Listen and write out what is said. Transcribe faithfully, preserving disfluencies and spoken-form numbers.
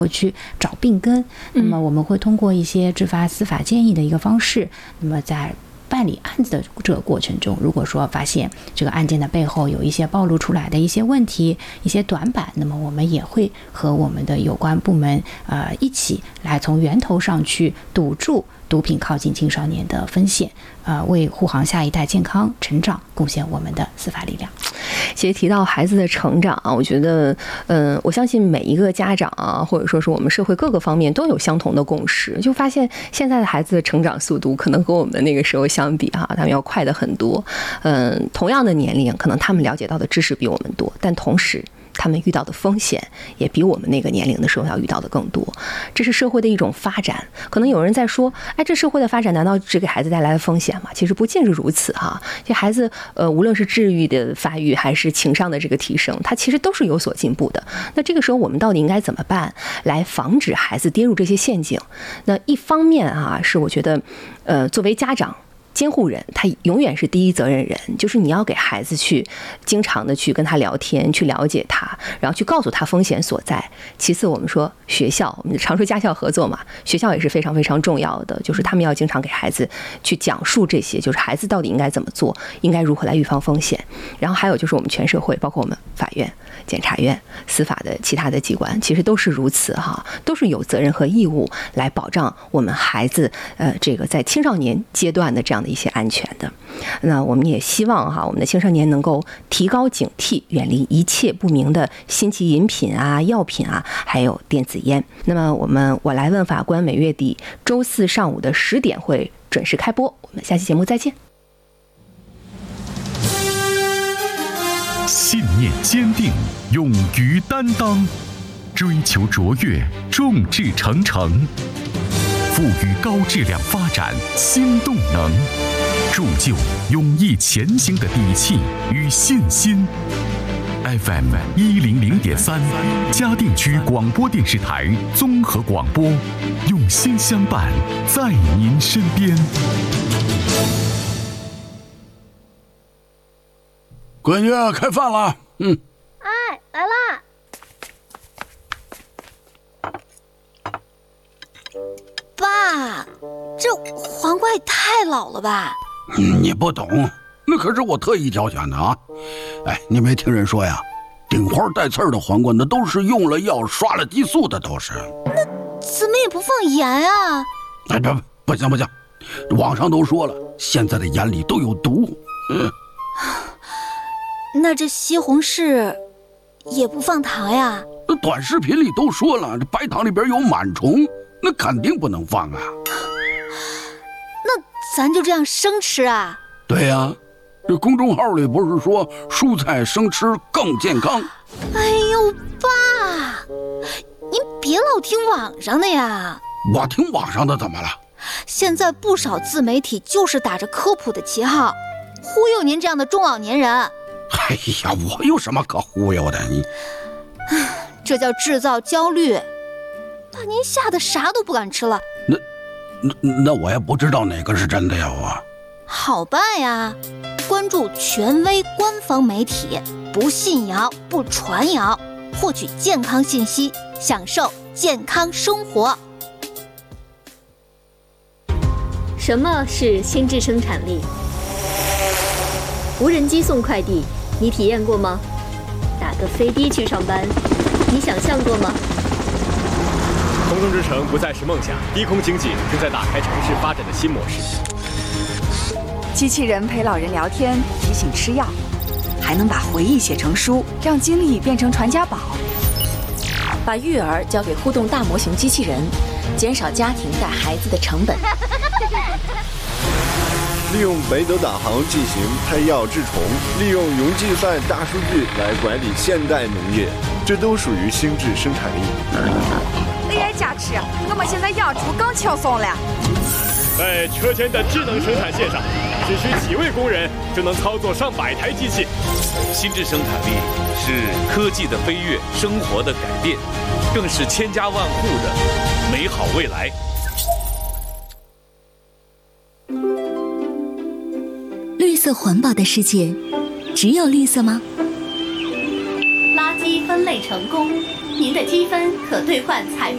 会去找病根。那么我们会通过一些制发司法建议的一个方式，那么在办理案子的这个过程中，如果说发现这个案件的背后有一些暴露出来的一些问题、一些短板，那么我们也会和我们的有关部门呃一起来从源头上去堵住毒品靠近青少年的风险，呃，为护航下一代健康成长贡献我们的司法力量。 其实提到孩子的成长啊，我觉得，嗯、呃，我相信每一个家长啊，或者说是我们社会各个方面都有相同的共识，就发现现在的孩子的成长速度可能和我们的那个时候相比哈、啊，他们要快得很多。嗯、呃，同样的年龄，可能他们了解到的知识比我们多，但同时他们遇到的风险也比我们那个年龄的时候要遇到的更多，这是社会的一种发展。可能有人在说，哎，这社会的发展难道只给孩子带来了风险吗？其实不尽是如此哈。这孩子，呃，无论是智育的发育还是情商的这个提升，它其实都是有所进步的。那这个时候我们到底应该怎么办，来防止孩子跌入这些陷阱？那一方面啊，是我觉得，呃，作为家长。监护人他永远是第一责任人，就是你要给孩子去经常的去跟他聊天，去了解他，然后去告诉他风险所在。其次我们说学校，我们常说家校合作嘛，学校也是非常非常重要的，就是他们要经常给孩子去讲述这些，就是孩子到底应该怎么做，应该如何来预防风险。然后还有就是我们全社会，包括我们法院、检察院、司法的其他的机关，其实都是如此哈，都是有责任和义务来保障我们孩子呃这个在青少年阶段的这样的一些安全的。那我们也希望哈，我们的青少年能够提高警惕，远离一切不明的新奇饮品啊、药品啊，还有电子烟。那么我们我来问法官每月底周四上午的十点会准时开播，我们下期节目再见。 信念坚定，勇于担当，追求卓越，众志成城，赋予高质量发展新动能，铸就勇毅前行的底气与信心。F M 一零零点三，嘉定区广播电视台综合广播，用心相伴，在您身边。 闺女，开饭了。嗯。 哎，来啦！爸，这黄瓜也太老了吧？ 嗯，你不懂，那可是我特意挑选的啊。哎，你没听人说呀，顶花带刺儿的黄瓜那都是用了药、刷了激素的，都是。 那怎么也不放盐啊？ 哎，不不行不行，网上都说了，现在的盐里都有毒。嗯。 那这西红柿也不放糖呀？ 短视频里都说了，这白糖里边有螨虫，那肯定不能放啊。 那咱就这样生吃啊？ 对呀、啊，这公众号里不是说蔬菜生吃更健康？ 哎呦，爸，您别老听网上的呀。 我听网上的怎么了？ 现在不少自媒体就是打着科普的旗号，忽悠您这样的中老年人。 哎呀，我有什么可忽悠的？你， 这叫制造焦虑，把您吓得啥都不敢吃了。 那，那那我也不知道哪个是真的呀，我。 好办呀，关注权威官方媒体，不信谣不传谣，获取健康信息，享受健康生活。 什么是心智生产力？无人机送快递，你体验过吗？打个飞的去上班，你想象过吗？ 空中之城不再是梦想，低空经济正在打开城市发展的新模式。 机器人陪老人聊天，提醒吃药，还能把回忆写成书，让经历变成传家宝。 把育儿交给互动大模型机器人，减少家庭带孩子的成本。 利用北斗导航进行配药治虫，利用云计算大数据来管理现代农业，这都属于心智生产力。 A I 加持，我们现在养猪更轻松了。 在车间的智能生产线上，只需几位工人就能操作上百台机器。 心智生产力是科技的飞跃，生活的改变，更是千家万户的美好未来。 绿色环保的世界，只有绿色吗？ 垃圾分类成功，您的积分可兑换财富。